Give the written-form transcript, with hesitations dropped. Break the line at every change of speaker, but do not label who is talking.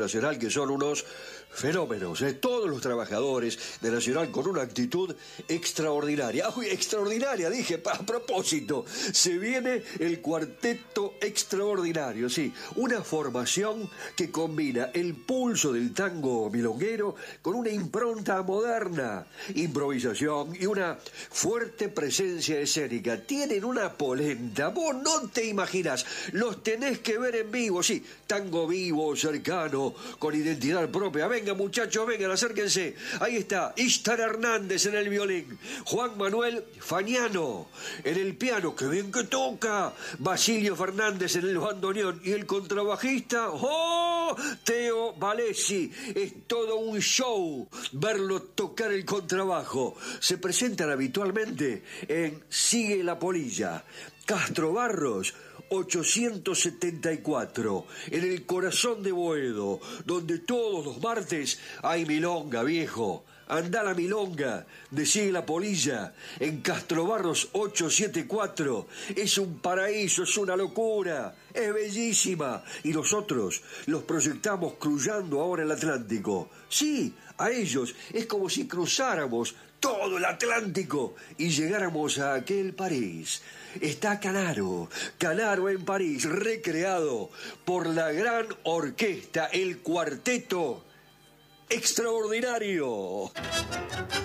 Nacional, que son unos fenómenos, todos los trabajadores de Nacional con una actitud extraordinaria. ¡Uy, extraordinaria! Dije, a propósito, se viene el cuarteto extraordinario, sí, una formación que combina el pulso del tango milonguero con una impronta moderna, improvisación y una fuerte presencia escénica. Tienen una polenta, vos no te imaginas, los tenés que ver en vivo, sí, tango vivo, cercano, con identidad propia. Venga, muchachos, vengan, acérquense. Ahí está, Ishtar Hernández en el violín, Juan Manuel Fagnano en el piano, que bien que toca, Basilio Fernández en el bandoneón y el contrabajista, ¡oh!, Teo Valesi. Es todo un show verlo tocar el contrabajo. Se presentan habitualmente en Sigue la Polilla, Castro Barros 874, en el corazón de Boedo, donde todos los martes hay milonga, viejo. Andá la milonga de Sigue la Polilla en Castro Barros 874. Es un paraíso, es una locura, es bellísima. Y nosotros los proyectamos cruzando ahora el Atlántico. Sí, a ellos es como si cruzáramos todo el Atlántico y llegáramos a aquel París. Está Canaro en París, recreado por la gran orquesta, el cuarteto extraordinario.